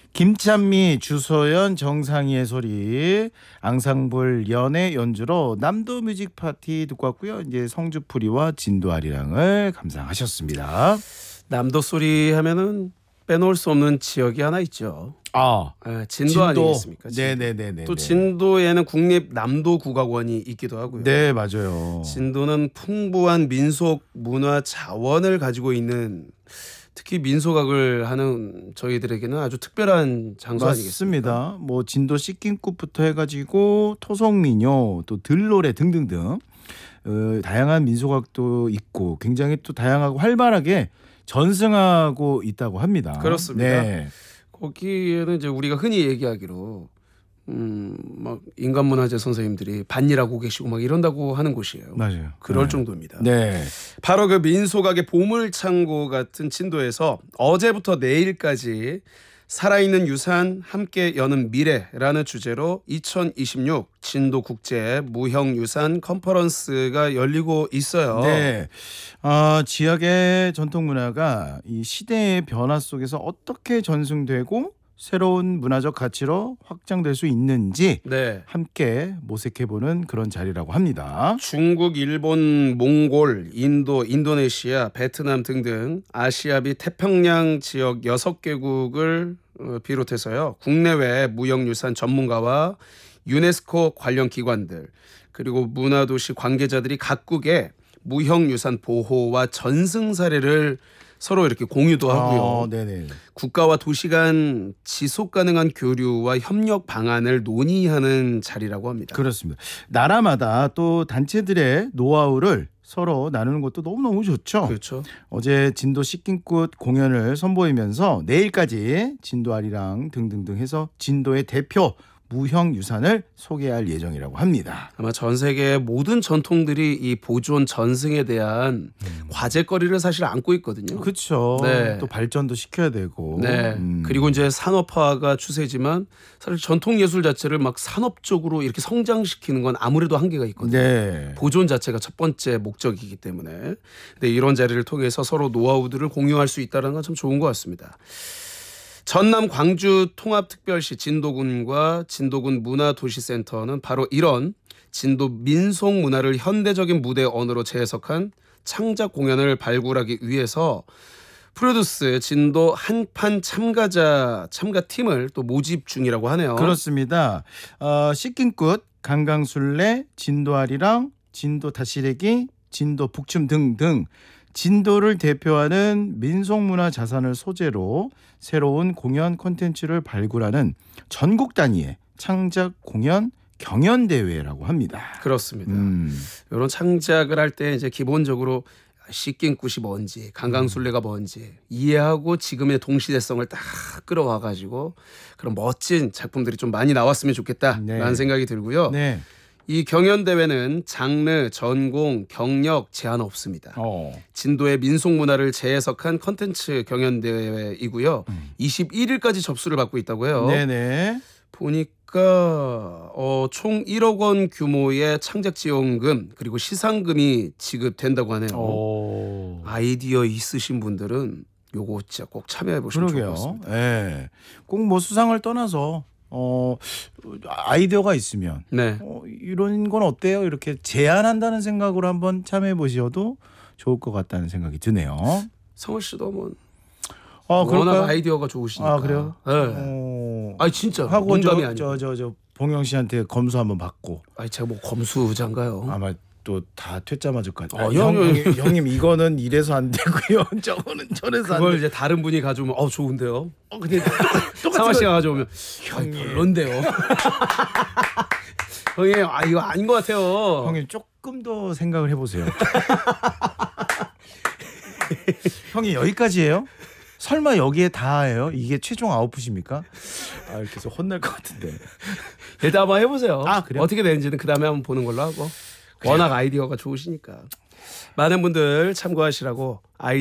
김찬미, 주소연, 정상희의 소리, 앙상블 연의 연주로 남도 뮤직 파티 듣고 왔고요. 이제 성주풀이와 진도아리랑을 감상하셨습니다. 남도 소리 하면은 빼놓을 수 없는 지역이 하나 있죠. 진도 아니겠습니까? 네네네. 또 진도에는 국립 남도 국악원이 있기도 하고요. 네, 맞아요. 진도는 풍부한 민속 문화 자원을 가지고 있는, 특히 민속악을 하는 저희들에게는 아주 특별한 장소 아니겠습니까? 맞습니다. 뭐 진도 씻김꽃부터 해가지고 토속민요, 또 들노래 등등등 다양한 민속악도 있고 굉장히 또 다양하고 활발하게 전승하고 있다고 합니다. 그렇습니다. 네. 거기에는 이제 우리가 흔히 얘기하기로 막 인간문화재 선생님들이 반일하고 계시고 막 이런다고 하는 곳이에요. 맞아요. 그럴 네. 정도입니다. 네. 바로 그 민속악의 보물창고 같은 진도에서 어제부터 내일까지 살아있는 유산 함께 여는 미래라는 주제로 2026 진도 국제 무형유산 컨퍼런스가 열리고 있어요. 네. 지역의 전통 문화가 이 시대의 변화 속에서 어떻게 전승되고 새로운 문화적 가치로 확장될 수 있는지 네. 함께 모색해보는 그런 자리라고 합니다. 중국, 일본, 몽골, 인도, 인도네시아, 베트남 등등 아시아 및 태평양 지역 6개국을 비롯해서요. 국내외 무형유산 전문가와 유네스코 관련 기관들, 그리고 문화도시 관계자들이 각국의 무형유산 보호와 전승 사례를 서로 이렇게 공유도 하고요. 네네. 국가와 도시 간 지속 가능한 교류와 협력 방안을 논의하는 자리라고 합니다. 그렇습니다. 나라마다 또 단체들의 노하우를 서로 나누는 것도 너무너무 좋죠. 그렇죠. 어제 진도 씻김꽃 공연을 선보이면서 내일까지 진도 아리랑 등등등 해서 진도의 대표 무형유산을 소개할 예정이라고 합니다. 아마 전 세계 모든 전통들이 이 보존 전승에 대한 과제거리를 사실 안고 있거든요. 그렇죠. 네. 또 발전도 시켜야 되고. 네. 그리고 이제 산업화가 추세지만 사실 전통 예술 자체를 막 산업적으로 이렇게 성장시키는 건 아무래도 한계가 있거든요. 네. 보존 자체가 첫 번째 목적이기 때문에. 근데 이런 자리를 통해서 서로 노하우들을 공유할 수 있다는 건 참 좋은 것 같습니다. 전남 광주 통합특별시 진도군과 진도군 문화도시센터는 바로 이런 진도 민속 문화를 현대적인 무대 언어로 재해석한 창작 공연을 발굴하기 위해서 프로듀스 진도 한판 참가팀을 또 모집 중이라고 하네요. 그렇습니다. 씻김꽃, 강강술래, 진도아리랑, 진도 다시래기, 진도 북춤 등등 진도를 대표하는 민속문화 자산을 소재로 새로운 공연 콘텐츠를 발굴하는 전국 단위의 창작 공연 경연대회라고 합니다. 그렇습니다. 이런 창작을 할 때 이제 기본적으로 씻김꽃이 뭔지, 강강술래가 뭔지 이해하고 지금의 동시대성을 딱 끌어와가지고 그런 멋진 작품들이 좀 많이 나왔으면 좋겠다라는 생각이 들고요. 네. 이 경연대회는 장르, 전공, 경력 제한 없습니다. 진도의 민속문화를 재해석한 컨텐츠 경연대회이고요. 21일까지 접수를 받고 있다고 해요. 네네. 보니까 총 1억 원 규모의 창작지원금 그리고 시상금이 지급된다고 하네요. 아이디어 있으신 분들은 요거 진짜 꼭 참여해 보시면 좋을 것 같습니다. 네. 꼭 뭐 수상을 떠나서 아이디어가 있으면 네. 이런 건 어때요? 이렇게 제안한다는 생각으로 한번 참여해 보셔도 좋을 것 같다는 생각이 드네요. 성월 씨도 뭐 그럴까요? 워낙 아이디어가 좋으시니까. 그래요? 네. 진짜 하고 농담이 아니고. 저 봉영 씨한테 검수 한번 받고. 제가 뭐 검수장가요? 아마 또 다 퇴짜 맞을 것 같아요. 형님 이거는 이래서 안 되고요. 저거는 저래서 안 돼. 그걸 이제 다른 분이 가져오면 좋은데요. 근데 상화 씨가 가져오면 형님. 별론데요. 형님 이거 아닌 것 같아요. 형님 조금 더 생각을 해보세요. 형이 여기까지예요? 설마 여기에 다예요? 이게 최종 아웃풋입니까? 이렇게 해서 혼날 것 같은데. 일단 한번 해보세요. 그래요? 어떻게 되는지는 그 다음에 한번 보는 걸로 하고. 워낙 아이디어가 좋으시니까 많은 분들 참고하시라고